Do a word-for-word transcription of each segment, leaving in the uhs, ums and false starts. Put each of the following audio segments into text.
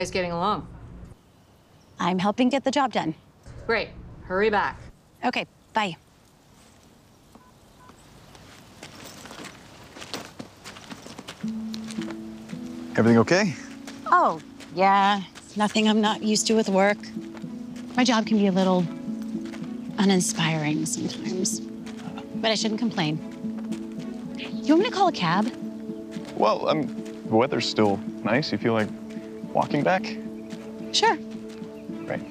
guys getting along? I'm helping get the job done. Great. Hurry back. Okay, bye. Everything okay? Oh, yeah. It's nothing I'm not used to with work. My job can be a little uninspiring sometimes, but I shouldn't complain. You want me to call a cab? Well, um, the weather's still nice. You feel like walking back? Sure. Right.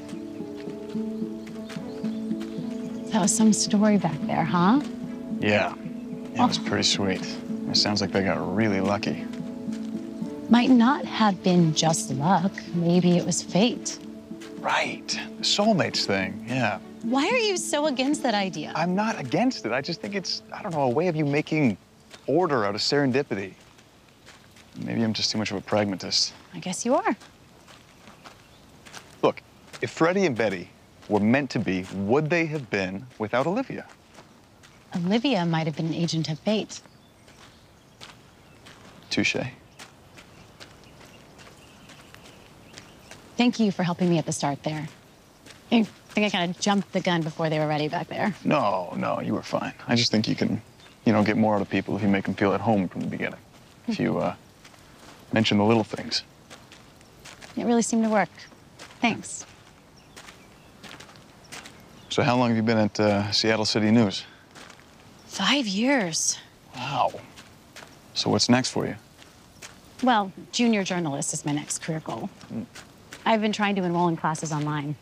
That was some story back there, huh? Yeah. Yeah, it was pretty sweet. It sounds like they got really lucky. Might not have been just luck. Maybe it was fate. Right. The soulmates thing, yeah. Why are you so against that idea? I'm not against it. I just think it's, I don't know, a way of you making order out of serendipity. Maybe I'm just too much of a pragmatist. I guess you are. Look, if Freddie and Betty were meant to be, would they have been without Olivia? Olivia might have been an agent of fate. Touche. Thank you for helping me at the start there. I think I kind of jumped the gun before they were ready back there. No, no, you were fine. I just think you can, you know, get more out of people if you make them feel at home from the beginning. If you uh, mention the little things. It really seemed to work. Thanks. So how long have you been at uh, Seattle City News? Five years. Wow. So what's next for you? Well, junior journalist is my next career goal. Mm. I've been trying to enroll in classes online.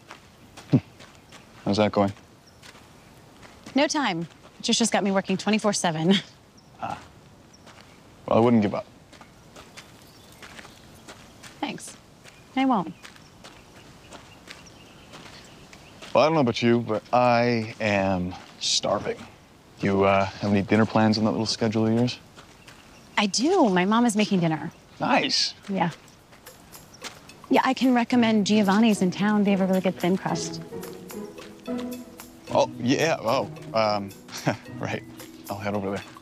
How's that going? No time. Just just got me working twenty-four seven. Ah. Well, I wouldn't give up. Thanks. I won't. Well, I don't know about you, but I am starving. You uh, have any dinner plans on that little schedule of yours? I do. My mom is making dinner. Nice. Yeah. Yeah, I can recommend Giovanni's in town. They have a really good thin crust. Oh, yeah. Oh, um, right. I'll head over there.